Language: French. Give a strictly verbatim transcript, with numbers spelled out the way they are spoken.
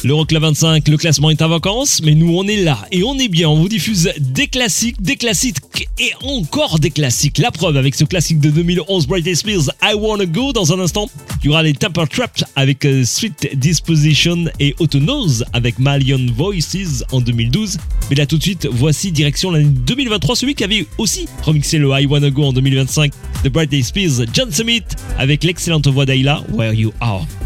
L'Euroclub vingt-cinq, le classement est en vacances, mais nous on est là et on est bien. On vous diffuse des classiques, des classiques et encore des classiques. La preuve avec ce classique de deux mille onze, Britney Spears, I Wanna Go. Dans un instant, il y aura les Temper Traps avec euh, Sweet Disposition et Autonose avec Million Voices en deux mille douze. Mais là tout de suite, voici direction l'année deux mille vingt-trois, celui qui avait aussi remixé le I Wanna Go en deux mille vingt-cinq de Britney Spears, John Summit avec l'excellente voix d'Ayla, Where You Are.